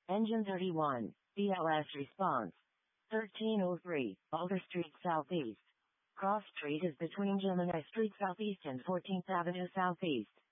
Engine 31, BLS response. 1303, Boulder Street Southeast. Cross Street is between Gemini Street Southeast and 14th Avenue Southeast.